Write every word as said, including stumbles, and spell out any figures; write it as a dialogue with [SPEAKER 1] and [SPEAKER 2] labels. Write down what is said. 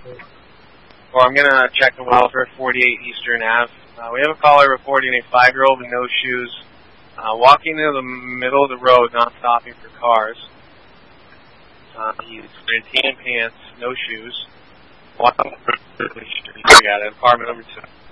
[SPEAKER 1] Or I'm going to check the welfare at forty-eight Eastern Avenue. Uh, we have a caller reporting a five-year-old with no shoes uh, walking into the middle of the road, not stopping for cars. Uh, he's wearing tan pants, no shoes. Walking at apartment number two.